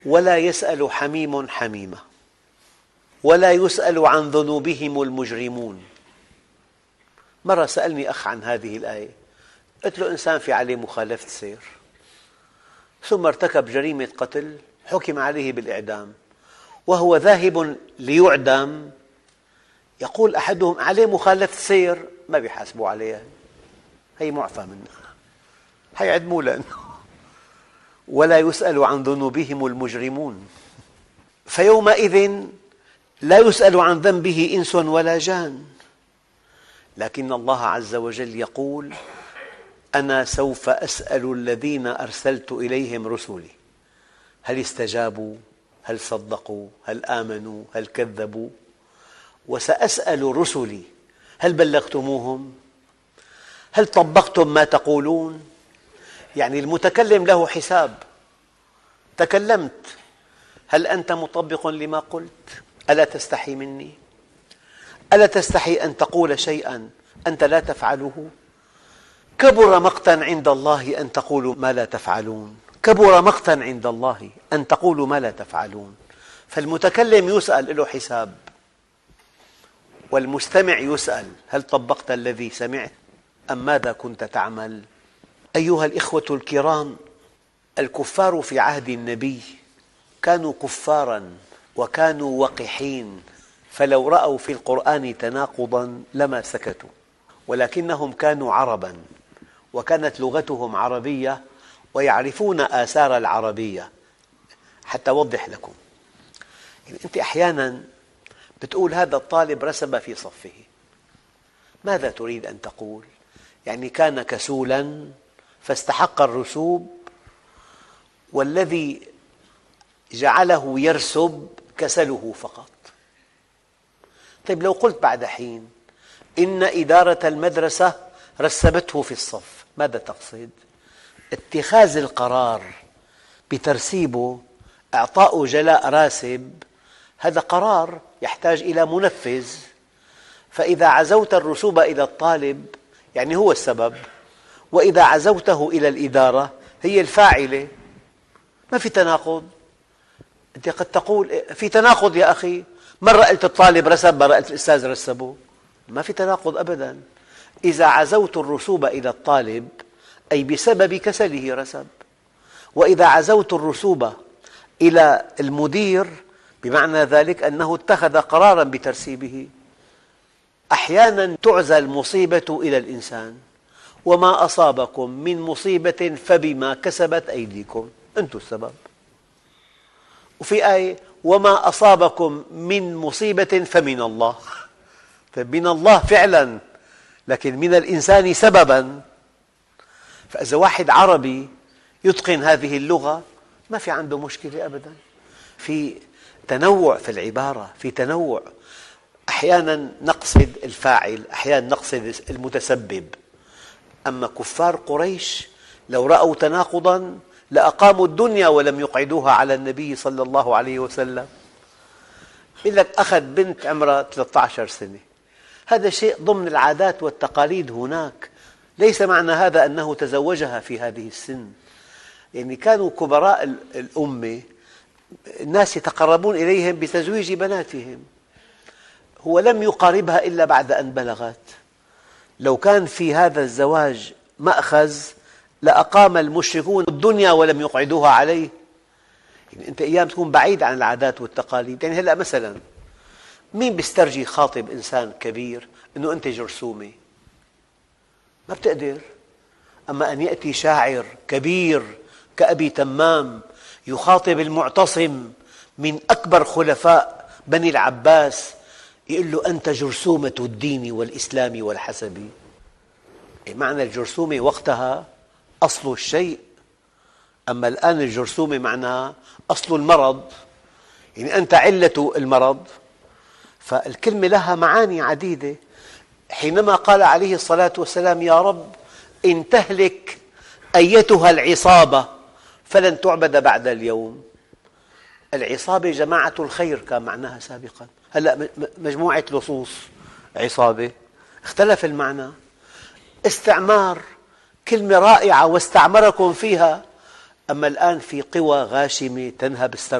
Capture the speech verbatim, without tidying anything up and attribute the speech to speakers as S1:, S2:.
S1: ولا يسأل حميم حميمة ولا يسأل عن ذنوبهم المجرمون. مرة سألني أخ عن هذه الآية، قلت له إنسان في عليه مخالفة سير ثم ارتكب جريمة قتل حكم عليه بالإعدام وهو ذاهب ليعدم، يقول أحدهم عليه مخالفة سير ما بيحاسبوا عليها، هي معفى منها، حيعدموا لأنه ولا يسأل عن ذنوبهم المجرمون. فيومئذ لا يسأل عن ذنبه إنس ولا جان. لكن الله عز وجل يقول: أنا سوف أسأل الذين أرسلت إليهم رسلي هل استجابوا، هل صدقوا، هل آمنوا، هل كذبوا، وسأسأل رسلي هل بلغتموهم، هل طبقتم ما تقولون. يعني المتكلم له حساب، تكلمت، هل أنت مطبق لما قلت؟ ألا تستحي مني؟ ألا تستحي أن تقول شيئا أنت لا تفعله؟ كبر مقتا عند الله أن تقولوا ما لا تفعلون، كبر مقتا عند الله أن تقولوا ما لا تفعلون. فالمتكلم يسأل له حساب، والمستمع يسأل هل طبقت الذي سمعت أم ماذا كنت تعمل؟ أيها الإخوة الكرام، الكفار في عهد النبي كانوا كفاراً وكانوا وقحين، فلو رأوا في القرآن تناقضاً لما سكتوا، ولكنهم كانوا عرباً وكانت لغتهم عربية ويعرفون آثار العربية. حتى أوضح لكم، يعني أنت أحياناً بتقول هذا الطالب رسب في صفه، ماذا تريد أن تقول؟ يعني كان كسولاً فاستحق الرسوب، والذي جعله يرسب كسله فقط. طيب لو قلت بعد حين إن إدارة المدرسة رسبته في الصف، ماذا تقصد؟ اتخاذ القرار بترسيبه، إعطاء جلاء راسب، هذا قرار يحتاج إلى منفذ. فإذا عزوت الرسوب إلى الطالب يعني هو السبب، وإذا عزوته إلى الإدارة هي الفاعلة. ما في تناقض. أنت قد تقول في تناقض يا أخي، مرة قلت الطالب رسب، مرة قلت الأستاذ رسبه، ما في تناقض أبدا. إذا عزوت الرسوب إلى الطالب أي بسبب كسله رسب، وإذا عزوت الرسوب إلى المدير بمعنى ذلك أنه اتخذ قراراً بترسيبه. أحياناً تعزى المصيبة إلى الإنسان: وما أصابكم من مصيبة فبما كسبت أيديكم، أنتم السبب. وفي آية: وما أصابكم من مصيبة فمن الله. فمن الله فعلا، لكن من الإنسان سببا. فإذا واحد عربي يتقن هذه اللغة ما في عنده مشكلة أبدا. في تنوع في العبارة، في تنوع. أحيانا نقصد الفاعل، أحيانا نقصد المتسبب. أما كفار قريش لو رأوا تناقضا لأقاموا الدنيا ولم يقعدوها على النبي صلى الله عليه وسلم. يقول لك أخذ بنت عمرها ثلاثة عشر سنة، هذا شيء ضمن العادات والتقاليد هناك، ليس معنى هذا أنه تزوجها في هذه السن. يعني كانوا كبراء الأمة الناس يتقربون إليهم بتزويج بناتهم، هو لم يقاربها إلا بعد أن بلغت. لو كان في هذا الزواج مأخذ لأقام المشركون الدنيا ولم يقعدوها عليه. يعني أنت أيام تكون بعيد عن العادات والتقاليد. يعني هلأ مثلا مين بيسترجي خاطب إنسان كبير أنه أنت جرثومة؟ ما بتقدر. أما أن يأتي شاعر كبير كأبي تمام يخاطب المعتصم من أكبر خلفاء بني العباس، يقول له أنت جرثومة الدين والإسلام والحسب. معنى الجرثومة وقتها أصل الشيء، أما الآن الجرثومة معناها أصل المرض، يعني أنت علة المرض. فالكلمة لها معاني عديدة. حينما قال عليه الصلاة والسلام: يا رب إن تهلك أيتها العصابة فلن تعبد بعد اليوم. العصابة جماعة الخير كان معناها سابقا، هلأ مجموعة لصوص عصابة، اختلف المعنى. استعمار كلمة رائعة واستعمركم فيها، أما الآن في قوى غاشمة تنهب